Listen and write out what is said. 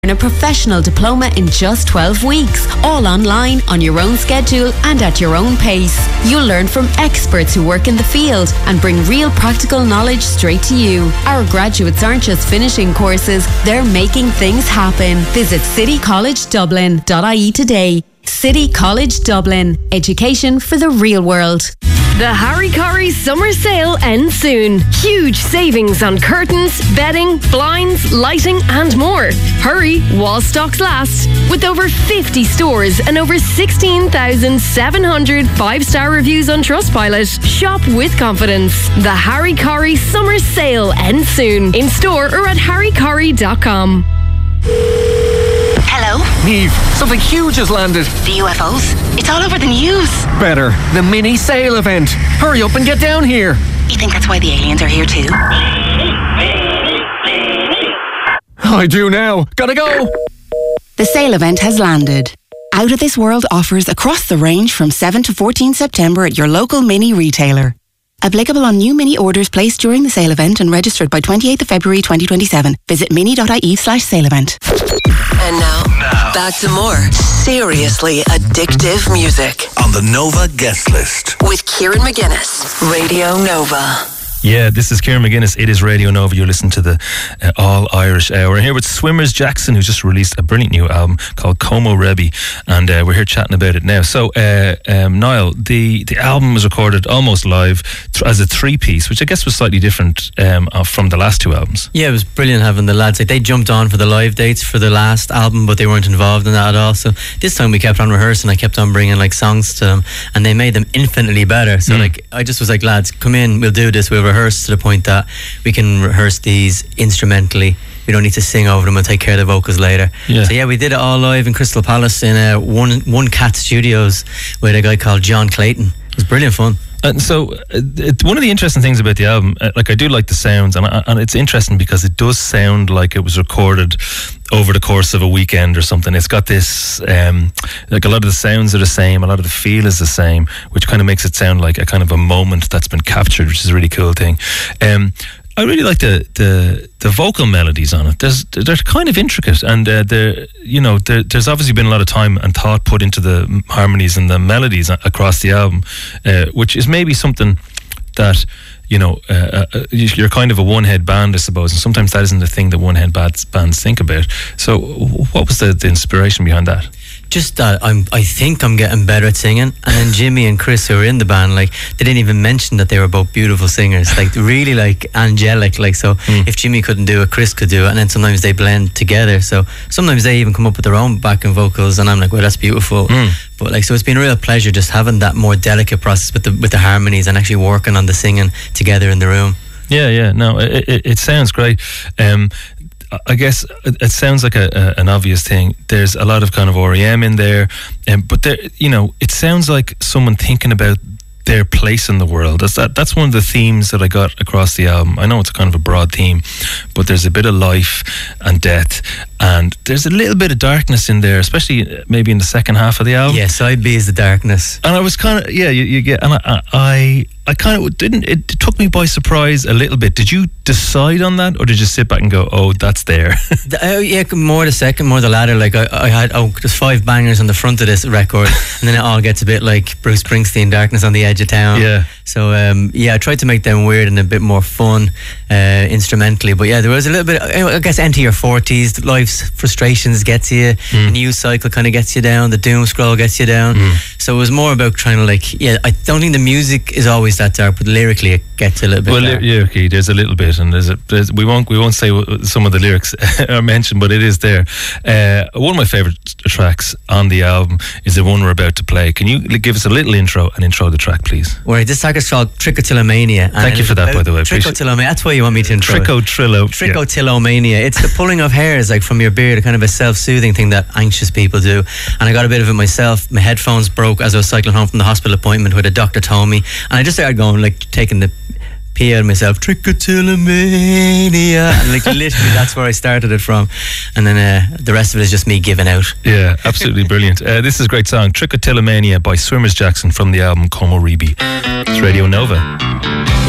Earn a professional diploma in just 12 weeks, all online, on your own schedule and at your own pace. You'll learn from experts who work in the field and bring real practical knowledge straight to you. Our graduates aren't just finishing courses, they're making things happen. Visit citycollegedublin.ie today. City College Dublin. Education for the real world. The Harry Corrie summer sale ends soon. Huge savings on curtains, bedding, blinds, lighting and more. Hurry while stocks last. With over 50 stores and over 16,700 five-star reviews on Trustpilot. Shop with confidence. The Harry Corrie summer sale ends soon. In store or at harrycorrie.com. Hello? Niamh, something huge has landed. The UFOs? It's all over the news. Better, the mini sale event. Hurry up and get down here. You think that's why the aliens are here too? I do now. Gotta go. The sale event has landed. Out of This World offers across the range from 7 to 14 September at your local Mini retailer. Applicable on new Mini orders placed during the sale event and registered by 28th of February 2027. Visit mini.ie/sale event. And now, back to more seriously addictive music on the Nova guest list with Kieran McGuinness, Radio Nova. Yeah, this is Kieran McGuinness. It is Radio Nova. You're listening to the All Irish Hour. We're here with Swimmers Jackson, who just released a brilliant new album called Como Rebbe, and we're here chatting about it now. So, Niall, the album was recorded almost live as a three-piece, which I guess was slightly different from the last two albums. Yeah, it was brilliant having the lads. Like, they jumped on for the live dates for the last album, but they weren't involved in that at all. So this time we kept on rehearsing. I kept on bringing like songs to them, and they made them infinitely better. So like, I just was like, lads, come in, we'll do this. We'll rehearse to the point that we can rehearse these instrumentally. We don't need to sing over them and take care of the vocals later. Yeah. So yeah, we did it all live in Crystal Palace in One Cat Studios with a guy called John Clayton. It was brilliant fun. And so, one of the interesting things about the album, like I do like the sounds, and it's interesting because it does sound like it was recorded over the course of a weekend or something. It's got this, like a lot of the sounds are the same, a lot of the feel is the same, which kind of makes it sound like a kind of a moment that's been captured, which is a really cool thing. I really like the vocal melodies on it. They're kind of intricate, and there's obviously been a lot of time and thought put into the harmonies and the melodies across the album, which is maybe something that you're kind of a one-head band, I suppose, and sometimes that isn't the thing that one-head bands think about. So, what was the inspiration behind that? Just that I think I'm getting better at singing. And then Jimmy and Chris, who were in the band, like, they didn't even mention that they were both beautiful singers, like really like angelic, like, so if Jimmy couldn't do it, Chris could do it. And then sometimes they blend together, so sometimes they even come up with their own backing vocals, and I'm like, well, that's beautiful. But like, so it's been a real pleasure just having that more delicate process with the harmonies and actually working on the singing together in the room. Yeah, no, it sounds great. I guess it sounds like an obvious thing. There's a lot of kind of REM in there, but there, it sounds like someone thinking about their place in the world. That's one of the themes that I got across the album. I know it's kind of a broad theme, but there's a bit of life and death, and there's a little bit of darkness in there, especially maybe in the second half of the album. Yeah, side B is the darkness. And I was kind of, you get, and I kind of didn't, it took me by surprise a little bit. Did you decide on that, or did you sit back and go, oh, that's there? Yeah, more the second, more the latter. Like, I had, there's 5 bangers on the front of this record, and then it all gets a bit like Bruce Springsteen, Darkness on the Edge of Town. Yeah. So, I tried to make them weird and a bit more fun instrumentally. But yeah, there was a little bit, I guess, enter your 40s, life's frustrations gets you, the news cycle kind of gets you down, the doom scroll gets you down. So it was more about trying to, like, I don't think the music is always that dark, but lyrically it gets a little bit dark. Lyrically there's a little bit, and we won't say what some of the lyrics are mentioned, but it is there. One of my favourite tracks on the album is the one we're about to play. Can you give us a little intro the track, please? Right, this track is called Trichotillomania. Thank you for that, by the way. Trichotillomania, that's why you want me to intro Trichotillomania. It's the pulling of hairs, like, from your beard, a kind of a self-soothing thing that anxious people do. And I got a bit of it myself. My headphones broke as I was cycling home from the hospital appointment where the doctor told me, and I just started going, like, taking the pee out of myself, Trichotillomania, and like, literally that's where I started it from. And then the rest of it is just me giving out. Yeah, absolutely brilliant. This is a great song, Trichotillomania by Swimmers Jackson, from the album Como Rebbe. It's Radio Nova.